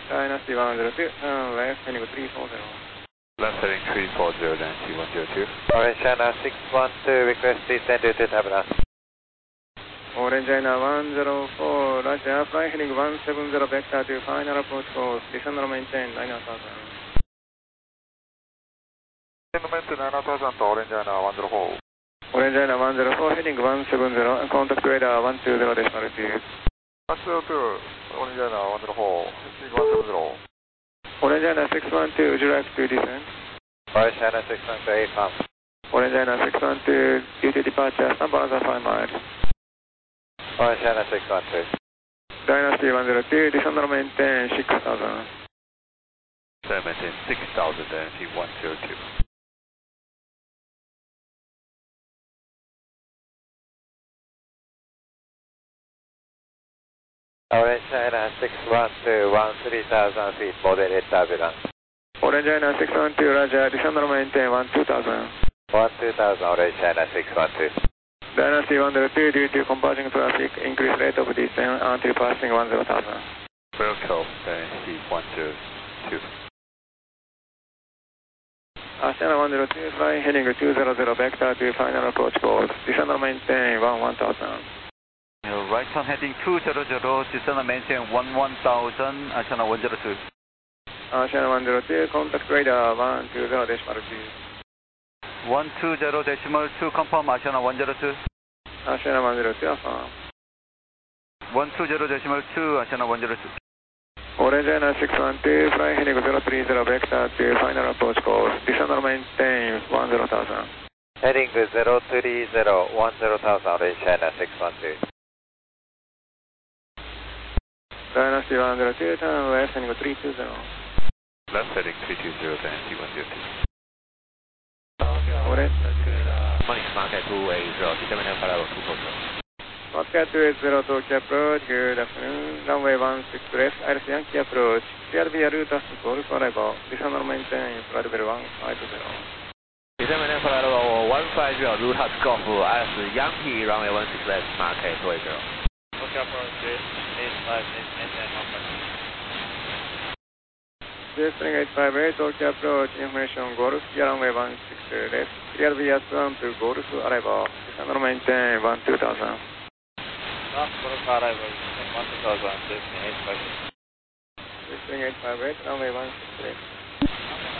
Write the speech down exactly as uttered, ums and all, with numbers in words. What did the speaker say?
Dynasty one zero two, turn left, heading three four zero. Left heading three four zero, Dynasty one zero two. Orange China six one two, request descend to turbulence. Orange China one zero four, Roger, fly heading one seven zero, vector to final approach course, descend and maintain nine thousand. Descend maintain nine thousand to Orange China one zero four. Orange China one zero four, heading one seven zero, contact radar one two zero decimal two. one two zero, Orange China one zero four, heading one seven zero. Orange China six one two, would you like to descend? Orange China six one two, eight pump. Orange China six one two, due to departure, stand by another five miles. Orange China six one two. Dynasty one zero two, descend and maintain six thousand. Descend maintain six thousand, Dynasty one zero two. Orange China six one two, one three thousand feet, moderate turbulence. Orange China six one two, Roger, descend and maintain one two thousand. one two thousand, Orange China six one two. Dynasty one zero two, due to converging traffic, increase rate of descent until passing one zero thousand. Welcome, Dynasty one zero two. Asiana one zero two, flying heading two zero zero, vector to final approach course, descend and maintain one one thousand. Right turn heading two zero zero, descend and maintain one one thousand, Asiana one zero two. Asiana one zero two, contact radar one two zero decimal two. one two zero decimal two, confirm Asiana one zero two. Asiana one zero two, affirm. one two zero decimal two, Asiana one zero two. Orange China six one two, flying heading zero three zero, vector to final approach course, descend and maintain one zero thousand. Heading zero three zero, one zero thousand, Orange China six one two. Dynasty one zero two, turn left heading three two zero. Left heading three two zero, Dynasty one zero two. Orange. Money Market two eight zero, descend maintain final two four zero. Market two eight zero, Tokyo approach, good afternoon, runway one six left, Iris Yankee approach, clear via route as Golf arrival, descend and maintain flight level one five zero. Descend maintain flight level one five zero, route as Golf, Iris Yankee, runway one six left, Market two eight zero. Tokyo approach eight five eight, maintain one five zero. Descending eight five eight, Tokyo approach, information Golf, clear runway one six left, clear via Swan to Golf arrival, descend and maintain one two thousand. Last Golf arrival, one two thousand, descending eight five eight. Descending eight five eight, runway one six left.